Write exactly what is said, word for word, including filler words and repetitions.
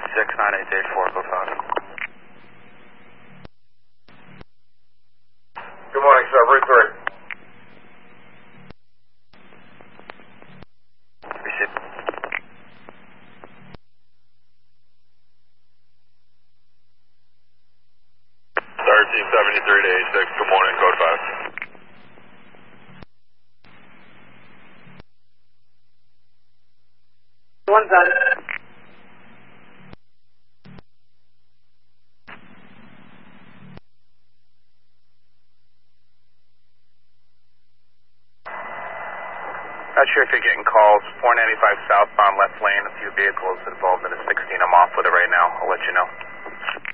six nine eight eight four, code five. Good morning, sir. Route three. Receive. thirteen seventy-three to eighty-six. Good morning, code five. One done. Not sure if you're getting calls. four ninety-five southbound left lane. A few vehicles involved in a sixteen. I'm off with it right now. I'll let you know.